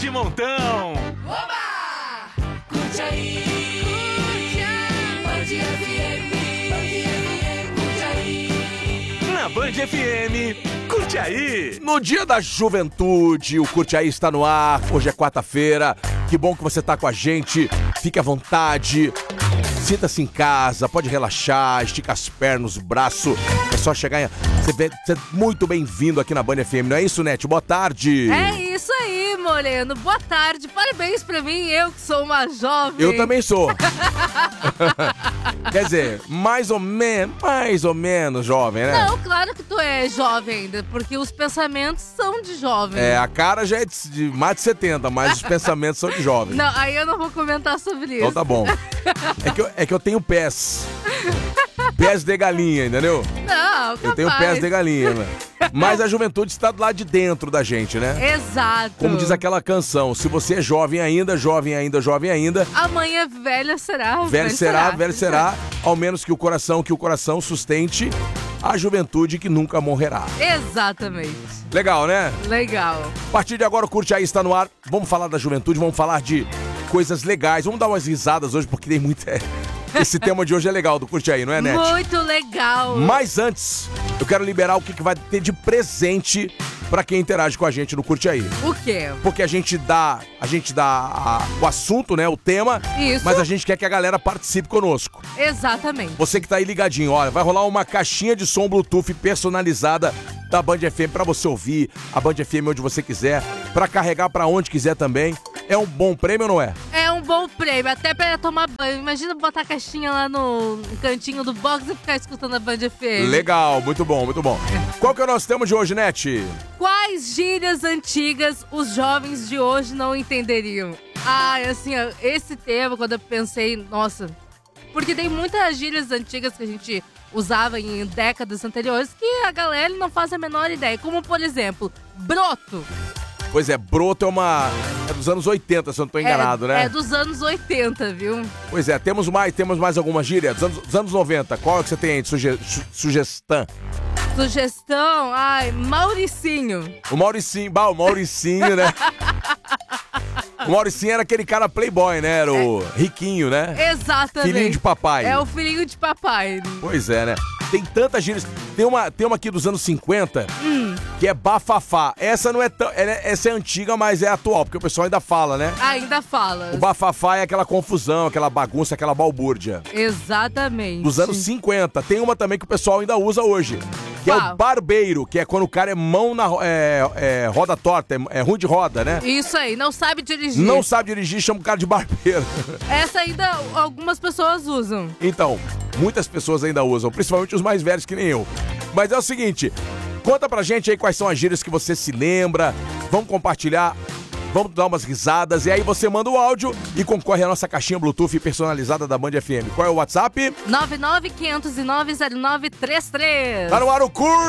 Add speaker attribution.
Speaker 1: de montão.
Speaker 2: Oba! Curte aí! Band FM, curte aí!
Speaker 1: Na Band FM, curte aí!
Speaker 3: No dia da juventude, o Curte Aí está no ar. Hoje é quarta-feira. Que bom que você tá com a gente. Fique à vontade. Sinta-se em casa, pode relaxar, estica as pernas, o braço. É só chegar. Você é muito bem-vindo aqui na Band FM, não é isso, Nete? Boa tarde.
Speaker 4: É isso aí, Moreno. Boa tarde. Parabéns pra mim, eu que sou uma jovem.
Speaker 3: Eu também sou. Quer dizer, mais ou menos jovem, né?
Speaker 4: Não, claro que tu é jovem ainda, porque os pensamentos são de jovem.
Speaker 3: É, a cara já é de mais de 70, mas os pensamentos são de jovem.
Speaker 4: Não, aí eu não vou comentar sobre isso.
Speaker 3: Então tá bom. É que eu tenho pés. Pés de galinha, entendeu?
Speaker 4: Não, capaz.
Speaker 3: Eu tenho pés de galinha, né? Mas a juventude está do lado de dentro da gente, né?
Speaker 4: Exato.
Speaker 3: Como diz aquela canção, se você é jovem ainda,
Speaker 4: amanhã velha será.
Speaker 3: velho será, ao menos que o coração sustente a juventude que nunca morrerá.
Speaker 4: Exatamente.
Speaker 3: Legal, né?
Speaker 4: Legal.
Speaker 3: A partir de agora o Curte Aí está no ar. Vamos falar da juventude, vamos falar de coisas legais. Vamos dar umas risadas hoje, porque tem muita... Esse tema de hoje é legal, do Curte Aí, não é, Nete?
Speaker 4: Muito legal.
Speaker 3: Mas antes, eu quero liberar o que vai ter de presente pra quem interage com a gente no Curte Aí.
Speaker 4: O quê?
Speaker 3: Porque a gente dá o assunto, né, o tema,
Speaker 4: Isso.
Speaker 3: mas a gente quer que a galera participe conosco.
Speaker 4: Exatamente.
Speaker 3: Você que tá aí ligadinho, olha, vai rolar uma caixinha de som Bluetooth personalizada da Band FM pra você ouvir, a Band FM onde você quiser, pra carregar pra onde quiser também. É um bom prêmio ou não é?
Speaker 4: É um bom prêmio, até pra tomar banho. Imagina botar a caixinha lá no cantinho do box e ficar escutando a Band FM.
Speaker 3: Legal, muito bom, muito bom. Qual que é o nosso tema de hoje, Nete?
Speaker 4: Quais gírias antigas os jovens de hoje não entenderiam? Assim, ó, esse tema, quando eu pensei, nossa... Porque tem muitas gírias antigas que a gente usava em décadas anteriores que a galera não faz a menor ideia. Como, por exemplo, broto.
Speaker 3: Pois é, broto é dos anos 80, se eu não tô enganado, né?
Speaker 4: É dos anos 80, viu?
Speaker 3: Pois é, temos mais alguma gíria dos anos 90. Qual é que você tem aí de sugestão?
Speaker 4: Sugestão? Mauricinho.
Speaker 3: O Mauricinho, né? O Mauricinho era aquele cara playboy, né? Era o riquinho, né?
Speaker 4: Exatamente.
Speaker 3: Filhinho de papai.
Speaker 4: É o filhinho de papai.
Speaker 3: Pois é, né? Tem tantas gírias. Tem uma aqui dos anos 50, que é bafafá. Essa não é tão... Essa é antiga, mas é atual, porque o pessoal ainda fala, né?
Speaker 4: Ainda fala.
Speaker 3: O bafafá é aquela confusão, aquela bagunça, aquela balbúrdia.
Speaker 4: Exatamente.
Speaker 3: Dos anos 50. Tem uma também que o pessoal ainda usa hoje. Que é o barbeiro, que é quando o cara é mão na roda torta, é ruim de roda, né?
Speaker 4: Isso aí, não sabe dirigir.
Speaker 3: Não sabe dirigir, chama o cara de barbeiro.
Speaker 4: Essa ainda algumas pessoas usam.
Speaker 3: Então, muitas pessoas ainda usam, principalmente os mais velhos que nem eu. Mas é o seguinte, conta pra gente aí quais são as gírias que você se lembra, vamos compartilhar, vamos dar umas risadas, e aí você manda o áudio e concorre à nossa caixinha Bluetooth personalizada da Band FM. Qual é o WhatsApp?
Speaker 4: 995090933.
Speaker 3: Tá no ar o Curte